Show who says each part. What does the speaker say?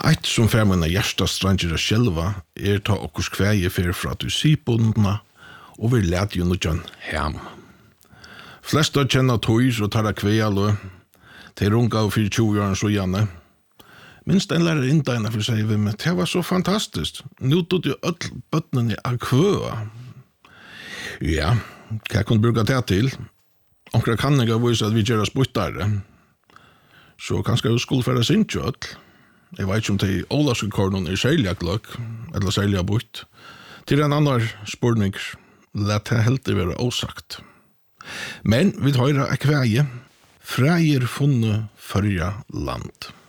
Speaker 1: Eitt som fer mina hjertastranger själva ta okkurs kvæje fer fra du sipundna og vi lät jo nudjan hem. Flesta kjenner tøys og tar kvæjalo til runga og 24 år så gjerne. Minst en lærer inda for seg vi med, det var så fantastiskt. Nu tog jo öll bøttene av kvøa. Ja, hva kunne bruka det til? Onkra kan ikke vise at vi gjør oss byttare. Så kanskje vi skulle fære sin kjøll. Jeg vet ikke om det Olavske kornen særlig gløk, eller særlig bytt. Til en annan spurning, let det helt være osagt. Men vi tar kvæje. Frægir funne førja land.